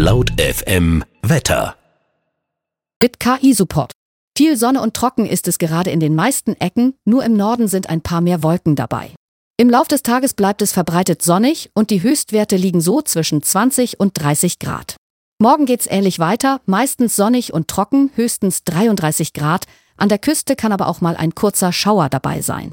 Laut FM Wetter. Mit KI-Support. Viel Sonne und trocken ist es gerade in den meisten Ecken, nur im Norden sind ein paar mehr Wolken dabei. Im Lauf des Tages bleibt es verbreitet sonnig und die Höchstwerte liegen so zwischen 20 und 30 Grad. Morgen geht's ähnlich weiter, meistens sonnig und trocken, höchstens 33 Grad. An der Küste kann aber auch mal ein kurzer Schauer dabei sein.